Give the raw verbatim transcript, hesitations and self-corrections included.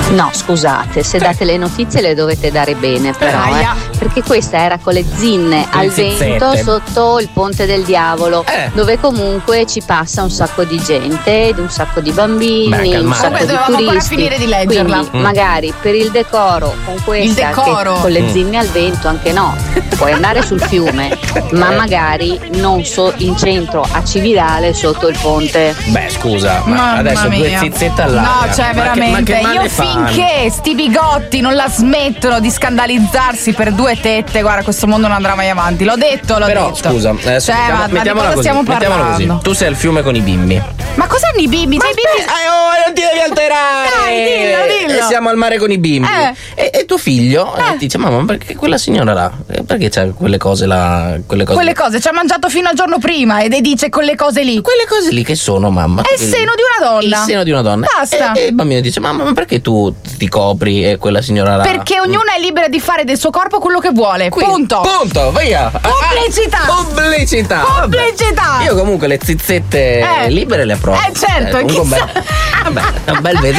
No, scusate, se date le notizie le dovete dare bene, però, eh, perché questa era con le zinne Le al zizzette. vento sotto il Ponte del Diavolo, Eh. dove comunque ci passa un sacco di gente, un sacco di bambini, Beh, un calmate. sacco Comunque di dovevamo ancora turisti. finire di leggerla. Quindi Mm. magari per il decoro con questa, decoro. che con le Mm. zinne al vento anche no, puoi andare sul fiume, ma magari non so in centro a Cividale sotto il ponte. Beh, scusa, ma Mamma adesso due mia. zizzette all'aria. No, cioè Ma che- veramente, ma che male io fanno? finché sti bigotti non la smettono di scandalizzarsi per due tette, guarda, questo mondo non andrà mai avanti. L'ho detto, l'ho Però detto. scusa, eh, cioè, mettiamo- ma, ma di mettiamola cosa così, stiamo mettiamola parlando? così. Tu sei al fiume con i bimbi. Ma cosa hanno i bimbi? Cioè, i bimbi. Eh, oh, non ti devi alterare! Dai, dillo, dillo. E siamo al mare con i bimbi. Eh. E, e tuo figlio eh, Eh. dice: mamma, ma perché quella signora là? Eh, Perché c'ha quelle cose là? Quelle cose, Quelle cose ci ha mangiato fino al giorno prima ed e dice quelle cose lì. Quelle cose lì che sono, mamma? È il seno di una donna. Il seno di una donna. Basta. E, e il bambino dice: mamma, ma perché tu ti copri e quella signora là? Perché ognuna è libera di fare del suo corpo quello che vuole. Qui- Punto. Punto, via. Pubblicità. Ah, pubblicità. Pubblicità. Vabbè. Io comunque le zizzette Eh. libere le approvo. Eh, certo, comunque un chissà. bel, vabbè, un bel vedere.